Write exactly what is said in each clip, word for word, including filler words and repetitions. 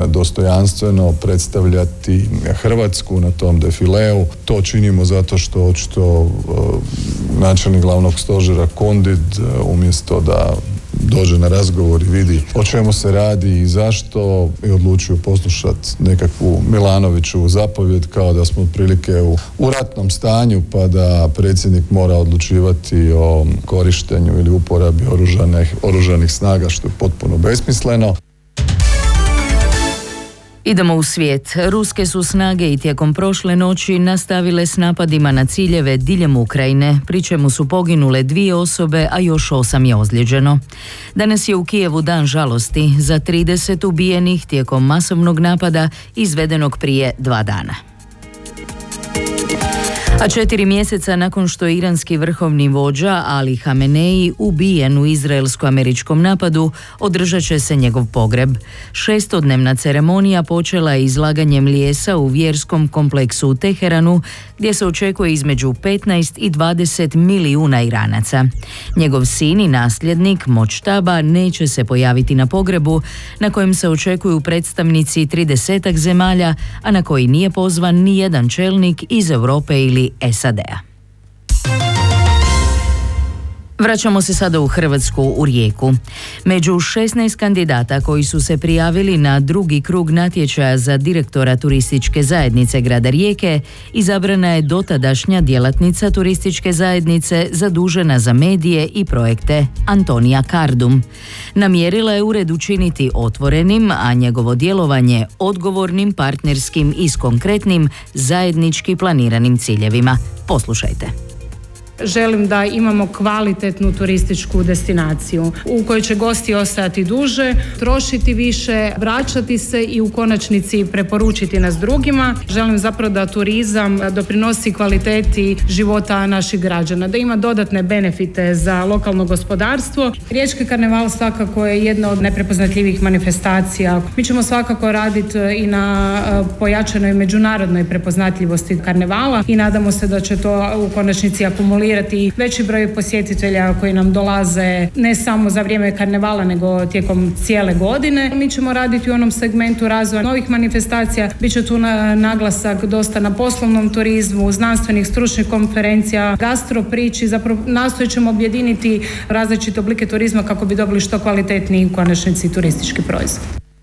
dostojanstveno predstavljati Hrvatsku na tom defileu. To činimo zato što očito načelnik glavnog stožera Kondid umjesto da dođe na razgovor i vidi o čemu se radi i zašto i odlučio poslušati nekakvu Milanoviću zapovjed kao da smo otprilike u, u ratnom stanju pa da predsjednik mora odlučivati o korištenju ili uporabi oružanih, oružanih snaga što je potpuno besmisleno. Idemo u svijet. Ruske su snage i tijekom prošle noći nastavile s napadima na ciljeve diljem Ukrajine, pri čemu su poginule dvije osobe, a još osam je ozlijeđeno. Danas je u Kijevu dan žalosti za trideset ubijenih tijekom masovnog napada izvedenog prije dva dana. A četiri mjeseca nakon što je iranski vrhovni vođa Ali Hamenei ubijen u izraelsko-američkom napadu, održat će se njegov pogreb. Šestodnevna ceremonija počela je izlaganjem lijesa u vjerskom kompleksu u Teheranu, gdje se očekuje između petnaest i dvadeset milijuna Iranaca. Njegov sin i nasljednik Močtaba neće se pojaviti na pogrebu, na kojem se očekuju predstavnici tridesetak zemalja, a na koji nije pozvan ni jedan čelnik iz Europe ili S A D-a. Vraćamo se sada u Hrvatsku, u Rijeku. Među šesnaest kandidata koji su se prijavili na drugi krug natječaja za direktora turističke zajednice grada Rijeke, izabrana je dotadašnja djelatnica turističke zajednice zadužena za medije i projekte Antonija Kardum. Namjerila je ured učiniti otvorenim, a njegovo djelovanje odgovornim, partnerskim i s konkretnim, zajednički planiranim ciljevima. Poslušajte. Želim da imamo kvalitetnu turističku destinaciju u kojoj će gosti ostajati duže, trošiti više, vraćati se i u konačnici preporučiti nas drugima. Želim zapravo da turizam doprinosi kvaliteti života naših građana, da ima dodatne benefite za lokalno gospodarstvo. Riječki karneval svakako je jedna od najprepoznatljivijih manifestacija. Mi ćemo svakako raditi i na pojačanoj međunarodnoj prepoznatljivosti karnevala i nadamo se da će to u konačnici akumulirati veći broj posjetitelja koji nam dolaze ne samo za vrijeme karnevala nego tijekom cijele godine. Mi ćemo raditi u onom segmentu razvoja novih manifestacija. Biće tu na, naglasak dosta na poslovnom turizmu, znanstvenih stručnih konferencija, gastro priči. Zapravo nastojat ćemo objediniti različite oblike turizma kako bi dobili što kvalitetniji u konačnici turistički proizvod.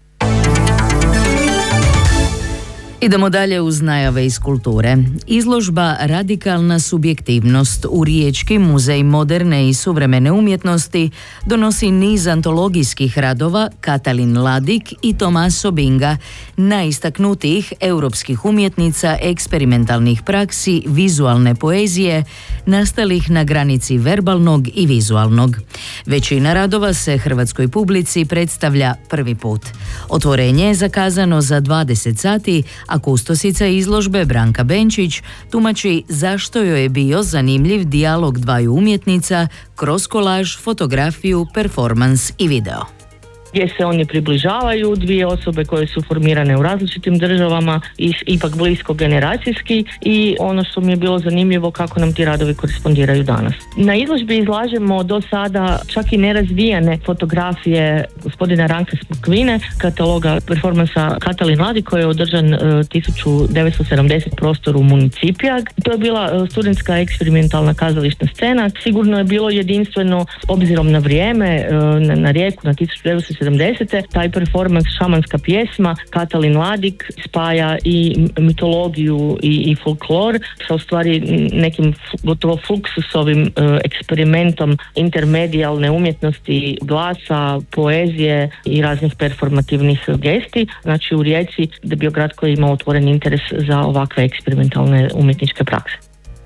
Idemo dalje uz najave iz kulture. Izložba Radikalna subjektivnost u Riječki muzej moderne i suvremene umjetnosti donosi niz antologijskih radova Katalin Ladik i Tomaso Binga, najistaknutijih europskih umjetnica eksperimentalnih praksi vizualne poezije, nastalih na granici verbalnog i vizualnog. Većina radova se hrvatskoj publici predstavlja prvi put. Otvorenje je zakazano za dvadeset sati, a kustosica izložbe Branka Benčić tumači zašto joj je bio zanimljiv dijalog dvaju umjetnica kroz kolaž, fotografiju, performans i video. Gdje se oni približavaju, dvije osobe koje su formirane u različitim državama i ipak blisko generacijski, i ono što mi je bilo zanimljivo kako nam ti radovi korespondiraju danas. Na izložbi izlažemo do sada čak i nerazvijane fotografije gospodina Ranka Smokvine, kataloga performansa Katalin Ladik koji je održan uh, tisuću devetsto sedamdeset prostoru Municipijag. To je bila uh, studentska eksperimentalna kazališna scena. Sigurno je bilo jedinstveno obzirom na vrijeme, uh, na, na Rijeku, na tisuću devetsto sedamdesete. Taj performans Šamanska pjesma Katalin Ladik spaja i mitologiju i, i folklor sa u stvari nekim gotovo fluksusovim uh, eksperimentom intermedijalne umjetnosti, glasa, poezije i raznih performativnih gesti. Znači u Rijeci da je bio grad koji ima otvoren interes za ovakve eksperimentalne umjetničke prakse.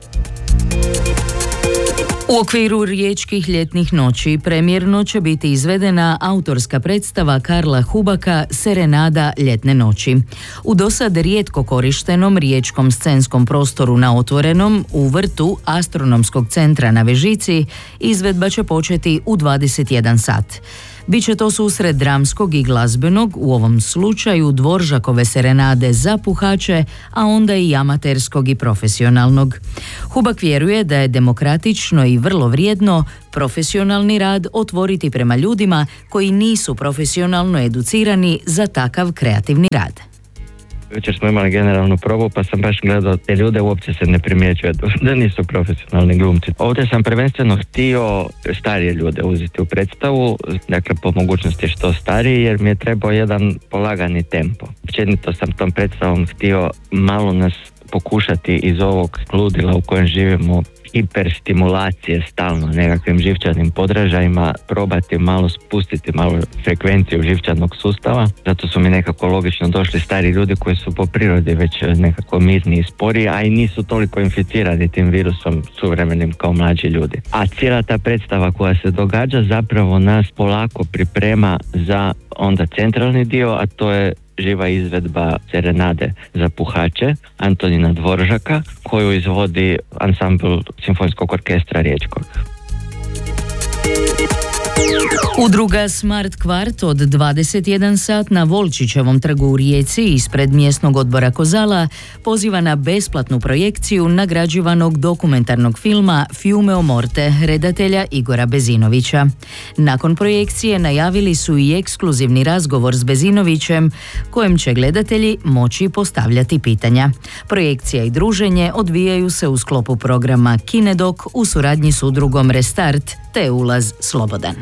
U okviru Riječkih ljetnih noći premjerno će biti izvedena autorska predstava Karla Hubaka Serenada ljetne noći. U dosad rijetko korištenom riječkom scenskom prostoru na otvorenom u vrtu Astronomskog centra na Vežici izvedba će početi u dvadeset jedan sat. Biće to susret dramskog i glazbenog, u ovom slučaju Dvoržakove serenade za puhače, a onda i amaterskog i profesionalnog. Hubak vjeruje da je demokratično i vrlo vrijedno profesionalni rad otvoriti prema ljudima koji nisu profesionalno educirani za takav kreativni rad. Jučer smo imali generalnu probu pa sam baš gledao te ljude, uopće se ne primjećuje da nisu profesionalni glumci. Ovdje sam prvenstveno htio starije ljude uzeti u predstavu, dakle po mogućnosti što stariji, jer mi je trebao jedan polagani tempo. Općenito sam tom predstavom htio malo nas pokušati iz ovog ludila u kojem živimo, hiperstimulacije stalno nekakvim živčanim podražajima, probati malo spustiti malo frekvenciju živčanog sustava. Zato su mi nekako logično došli stari ljudi koji su po prirodi već nekako mirni i sporiji, a i nisu toliko inficirani tim virusom suvremenim kao mlađi ljudi. A cijela ta predstava koja se događa zapravo nas polako priprema za onda centralni dio, a to je živa izvedba serenade za puhače Antonina Dvoržaka, koju izvodi ansambl Simfonijskog orkestra Riječkog. Udruga Smart Kvart od dvadeset jedan sat na Volčićevom trgu u Rijeci ispred mjesnog odbora Kozala poziva na besplatnu projekciju nagrađivanog dokumentarnog filma Fiume o morte redatelja Igora Bezinovića. Nakon projekcije najavili su i ekskluzivni razgovor s Bezinovićem kojem će gledatelji moći postavljati pitanja. Projekcija i druženje odvijaju se u sklopu programa Kinedok u suradnji s udrugom Restart te ulaz slobodan.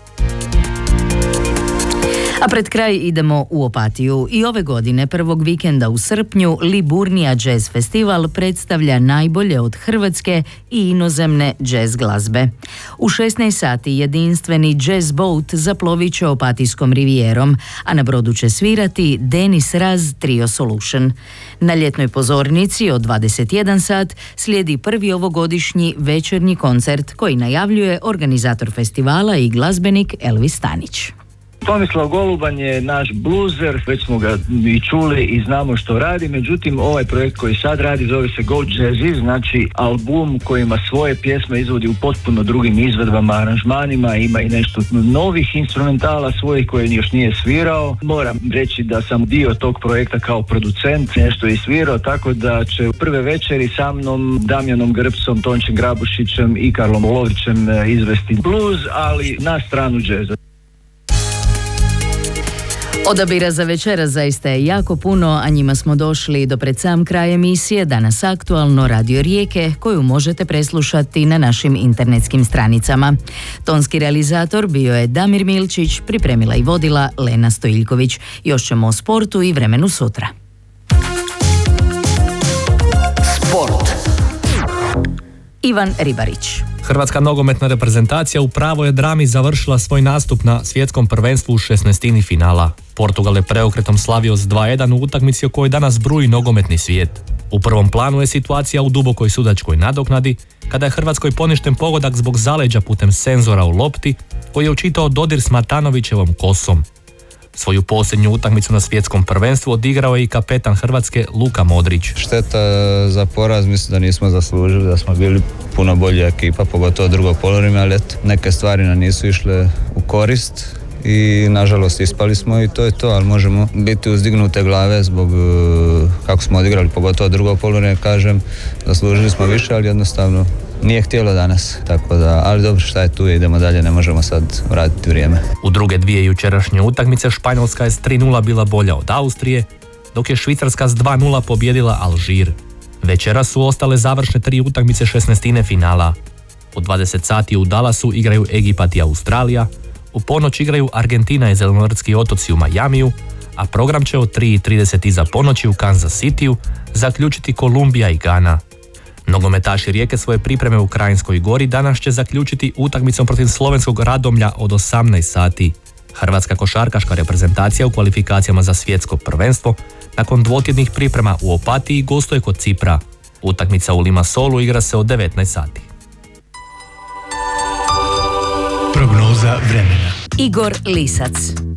A pred kraj idemo u Opatiju. I ove godine, prvog vikenda u srpnju, Liburnija Jazz Festival predstavlja najbolje od hrvatske i inozemne jazz glazbe. U šesnaest sati jedinstveni jazz boat zaplovit će Opatijskom rivijerom, a na brodu će svirati Denis Raz Trio Solution. Na ljetnoj pozornici od dvadeset jedan sat slijedi prvi ovogodišnji večernji koncert koji najavljuje organizator festivala i glazbenik Elvis Stanić. Tomislav Goluban je naš bluzer, već smo ga i čuli i znamo što radi, međutim ovaj projekt koji sad radi zove se Go Jazzy, znači album koji ima svoje pjesme, izvodi u potpuno drugim izvedbama, aranžmanima, ima i nešto novih instrumentala svojih koje još nije svirao. Moram reći da sam dio tog projekta kao producent, nešto je svirao, tako da će prve večeri sa mnom, Damjanom Grbcom, Tončem Grabušićem i Karlom Lovrićem izvesti blues, ali na stranu džeza. Odabira za večera zaista je jako puno, a njima smo došli do pred sam kraj emisije Danas aktualno Radio Rijeke, koju možete preslušati na našim internetskim stranicama. Tonski realizator bio je Damir Milčić, pripremila i vodila Lena Stojiljković. Još ćemo o sportu i vremenu sutra. Sport. Ivan Ribarić. Hrvatska nogometna reprezentacija u pravoj drami završila svoj nastup na svjetskom prvenstvu u šesnaestini finala. Portugal je preokretom slavio s dva jedan u utakmici o kojoj danas bruji nogometni svijet. U prvom planu je situacija u dubokoj sudačkoj nadoknadi, kada je Hrvatskoj poništen pogodak zbog zaleđa putem senzora u lopti, koji je učitao dodir s Matanovićevom kosom. Svoju posljednju utakmicu na svjetskom prvenstvu odigrao je i kapetan Hrvatske Luka Modrić. Šteta za poraz, mislim da nismo zaslužili, da smo bili puno bolja ekipa, pogotovo drugog poluvremena, ali eto, neke stvari nam nisu išle u korist i nažalost ispali smo i to je to, ali možemo biti uzdignute glave zbog kako smo odigrali, pogotovo drugo poluvreme, kažem, zaslužili smo više, ali jednostavno nije htjelo danas, tako da, ali dobro, šta je tu, idemo dalje, ne možemo sad vratiti vrijeme. U druge dvije jučerašnje utakmice Španjolska je s tri nula bila bolja od Austrije, dok je Švicarska s dva nula pobjedila Alžir. Večera su ostale završne tri utakmice šesnaestine finala. U dvadeset sati u Dallasu igraju Egipat i Australija, u ponoć igraju Argentina i Zelenortski otoci u Majamiju, a program će od tri i trideset iza ponoći u Kansas Cityu zaključiti Kolumbija i Gana. Nogometaši Rijeke svoje pripreme u Krajinskoj Gori danas će zaključiti utakmicom protiv slovenskog Radomlja od osamnaest sati. Hrvatska košarkaška reprezentacija u kvalifikacijama za svjetsko prvenstvo nakon dvotjednih priprema u Opatiji gostuje kod Cipra. Utakmica u Limassolu igra se od devetnaest sati. Prognoza vremena. Igor Lisac.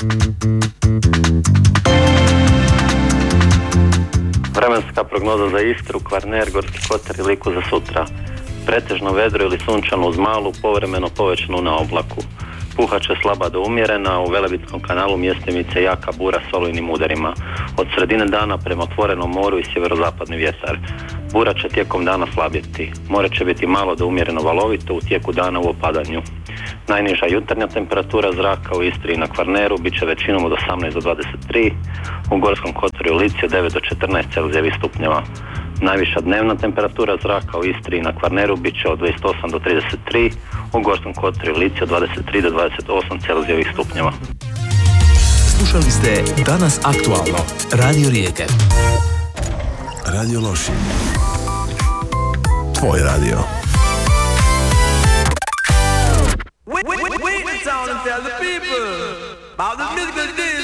Vremenska prognoza za Istru, Kvarner, Gorski Kotar i Liku za sutra. Pretežno vedro ili sunčano uz malu, povremeno povećanu na oblaku. Puhače slaba do umjerena, u Velebitskom kanalu mjestimice jaka bura s olujnim udarima. Od sredine dana prema otvorenom moru i sjeverozapadni vjetar. Bura će tijekom dana slabjeti. More će biti malo do umjereno valovito, u tijeku dana u opadanju. Najniža jutarnja temperatura zraka u Istri i na Kvarneru bit će većinom od osamnaest do dvadeset tri, u Gorskom kotaru i Lici od devet do četrnaest Celzijevih stupnjeva. Najviša dnevna temperatura zraka u Istri i na Kvarneru bit će od dvadeset osam do trideset tri, u Gorskom kotaru i Lici od dvadeset tri do dvadeset osam Celzijevih stupnjeva. Slušali ste Danas aktualno, Radio Rijeke. Radio Lošinj. Tvoj radio. Wait, wait, wait, wait, wait, and tell the people about the musical